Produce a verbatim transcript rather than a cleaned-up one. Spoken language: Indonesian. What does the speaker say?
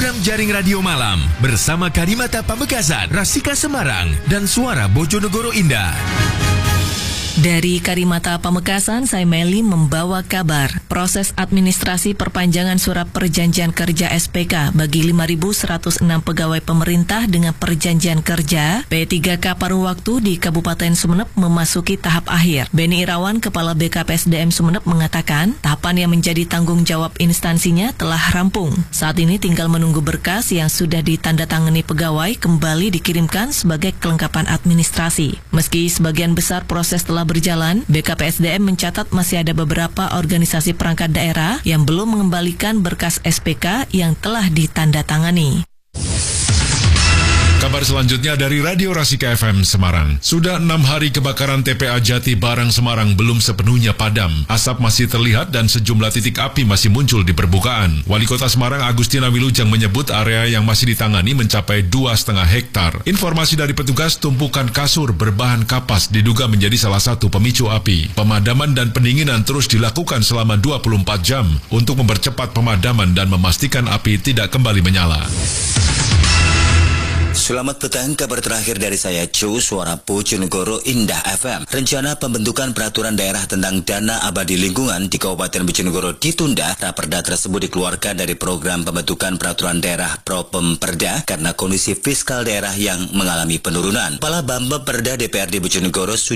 Program Jaring Radio Malam bersama Karimata Pamekasan, Rasika Semarang, dan Suara Bojonegoro Indah. Dari Karimata Pamekasan, saya Meli membawa kabar proses administrasi perpanjangan surat perjanjian kerja S P K bagi lima ribu seratus enam pegawai pemerintah dengan perjanjian kerja P tiga K paruh waktu di Kabupaten Sumeneb memasuki tahap akhir. Beni Irawan, Kepala B K P S D M Sumeneb mengatakan, tahapan yang menjadi tanggung jawab instansinya telah rampung. Saat ini tinggal menunggu berkas yang sudah ditandatangani pegawai kembali dikirimkan sebagai kelengkapan administrasi. Meski sebagian besar proses telah berjalan, B K P S D M mencatat masih ada beberapa organisasi perangkat daerah yang belum mengembalikan berkas S P K yang telah ditandatangani. Kabar selanjutnya dari Radio Rasika F M Semarang. Sudah enam hari kebakaran T P A Jati Barang Semarang belum sepenuhnya padam. Asap masih terlihat dan sejumlah titik api masih muncul di permukaan. Wali Kota Semarang Agustina Wilujeng menyebut area yang masih ditangani mencapai dua koma lima hektar. Informasi dari petugas, tumpukan kasur berbahan kapas diduga menjadi salah satu pemicu api. Pemadaman dan pendinginan terus dilakukan selama dua puluh empat jam untuk mempercepat pemadaman dan memastikan api tidak kembali menyala. Selamat petang, kabar terakhir dari saya Cu, Suara Bojonegoro Indah F M. Rencana pembentukan peraturan daerah tentang dana abadi lingkungan di Kabupaten Bojonegoro ditunda. Raperda tersebut dikeluarkan dari program pembentukan peraturan daerah Propemperda karena kondisi fiskal daerah yang mengalami penurunan. Kepala Bambang Perda D P R D Bojonegoro